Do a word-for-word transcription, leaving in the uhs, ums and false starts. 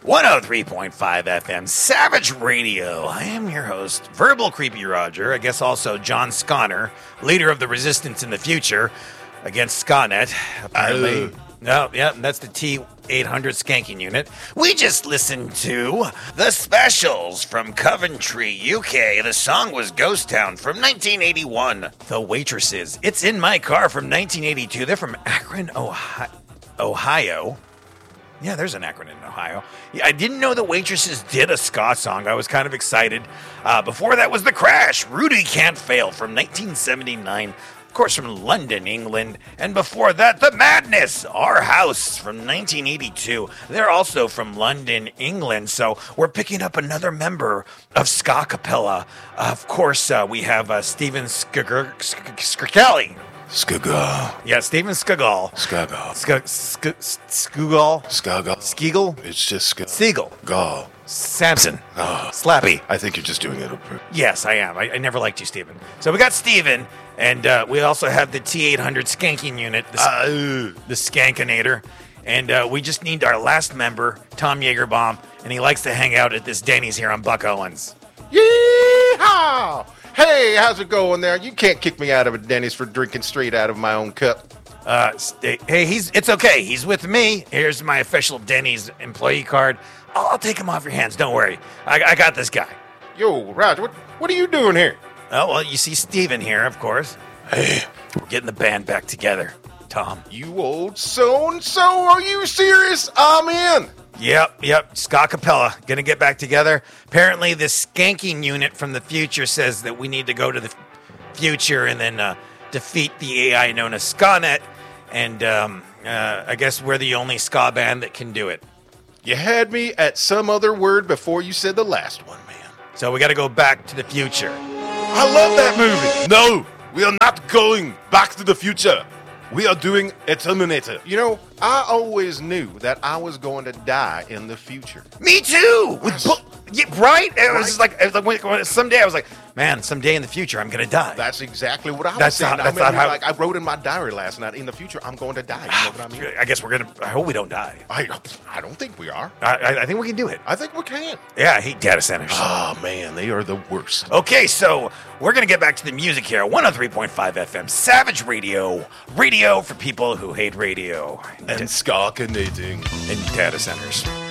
one oh three point five F M, Savage Radio. I am your host, Verbal Creepy Roger. I guess also John Sconner, leader of the resistance in the future against Skynet, apparently. Uh. No, yeah, that's the T eight hundred skanking unit. We just listened to The Specials from Coventry, U K. The song was Ghost Town from nineteen eighty-one. The Waitresses, It's in My Car from nineteen eighty-two. They're from Akron, Ohio. Ohio. Yeah, there's an Akron in Ohio. Yeah, I didn't know the Waitresses did a ska song. I was kind of excited. Uh, before that was The Crash, Rudy Can't Fail from nineteen seventy-nine. Of course, from London, England. And before that, The Madness, Our House from nineteen eighty-two. They're also from London, England. So we're picking up another member of Ska Capella. Uh, of course, uh, we have uh, Steven Skrkali. Skugall. Yeah, Steven Skugall. Skugall. Skugall. Skugall. Skeagle. It's just Skugall. Siegel. Gall. Samson. Oh. Slappy. I think you're just doing it. Over. Yes, I am. I, I never liked you, Steven. So we got Steven, and uh, we also have the T eight hundred skanking unit, the, Uh, the Skankinator. And uh, we just need our last member, Tom Yeagerbaum, and he likes to hang out at this Denny's here on Buck Owens. Yeehaw! Hey, how's it going there? You can't kick me out of a Denny's for drinking straight out of my own cup. Uh, st- hey, he's it's okay. He's with me. Here's my official Denny's employee card. I'll, I'll take him off your hands. Don't worry. I, I got this guy. Yo, Roger, what, what are you doing here? Oh, well, you see Steven here, of course. Hey, We're getting the band back together, Tom. you old so-and-so, are you serious? I'm in. Yep, yep. Ska Capella gonna get back together. Apparently, the skanking unit from the future says that we need to go to the f- future and then uh, defeat the A I known as Skynet. And um, uh, I guess we're the only ska band that can do it. You had me at some other word before you said the last one, man. So we got to go back to the future. I love that movie. No, we are not going back to the future. We are doing a Terminator. You know, I always knew that I was going to die in the future. Me too. With Yes. bu- yeah, right? It was Right. just like, it was like when- when- someday I was like, man, someday in the future I'm gonna die. That's exactly what I was That's saying. not- I that's mean, not how- like I wrote in my diary last night. In the future, I'm going to die. You know what I mean? I guess we're gonna. I hope we don't die. I, I don't think we are. I, I, I think we can do it. I think we can. Yeah, I hate data centers. Oh man, they are the worst. Okay, so we're going to get back to the music here. one oh three point five F M, Savage Radio. Radio for people who hate radio And skakinating. and data centers.